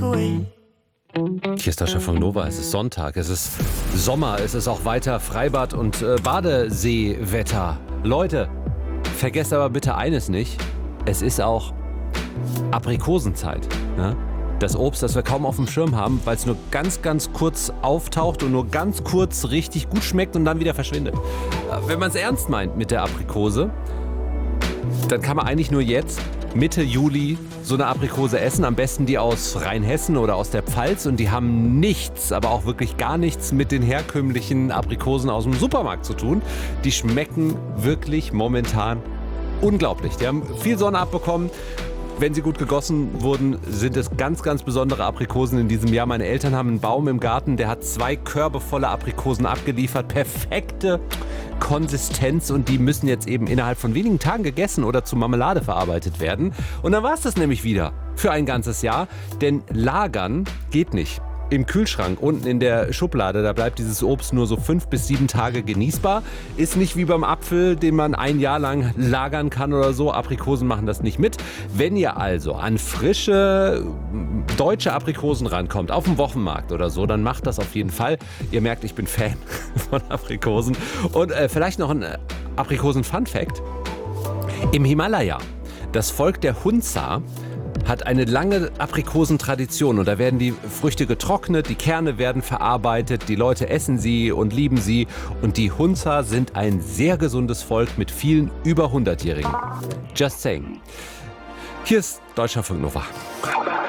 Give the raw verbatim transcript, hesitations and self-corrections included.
away. Hier ist der Chef von Nova, es ist Sonntag, es ist Sommer, es ist auch weiter Freibad- und äh, Badeseewetter. Leute, vergesst aber bitte eines nicht, es ist auch Aprikosenzeit. Ja? Das Obst, das wir kaum auf dem Schirm haben, weil es nur ganz, ganz kurz auftaucht und nur ganz kurz richtig gut schmeckt und dann wieder verschwindet. Wenn man es ernst meint mit der Aprikose, dann kann man eigentlich nur jetzt, Mitte Juli, so eine Aprikose essen. Am besten die aus Rheinhessen oder aus der Pfalz. Und die haben nichts, aber auch wirklich gar nichts mit den herkömmlichen Aprikosen aus dem Supermarkt zu tun. Die schmecken wirklich momentan unglaublich. Die haben viel Sonne abbekommen. Wenn sie gut gegossen wurden, sind es ganz, ganz besondere Aprikosen in diesem Jahr. Meine Eltern haben einen Baum im Garten, der hat zwei Körbe voller Aprikosen abgeliefert. Perfekte Konsistenz und die müssen jetzt eben innerhalb von wenigen Tagen gegessen oder zu Marmelade verarbeitet werden. Und dann war es das nämlich wieder für ein ganzes Jahr, denn lagern geht nicht. Im Kühlschrank, unten in der Schublade, da bleibt dieses Obst nur so fünf bis sieben Tage genießbar. Ist nicht wie beim Apfel, den man ein Jahr lang lagern kann oder so. Aprikosen machen das nicht mit. Wenn ihr also an frische deutsche Aprikosen rankommt, auf dem Wochenmarkt oder so, dann macht das auf jeden Fall. Ihr merkt, ich bin Fan von Aprikosen. Und äh, vielleicht noch ein äh, Aprikosen-Fun-Fact. Im Himalaya, das Volk der Hunza hat eine lange Aprikosentradition und da werden die Früchte getrocknet, die Kerne werden verarbeitet, die Leute essen sie und lieben sie und die Hunza sind ein sehr gesundes Volk mit vielen über hundertjährigen. Just saying. Hier ist Deutschlandfunk Nova.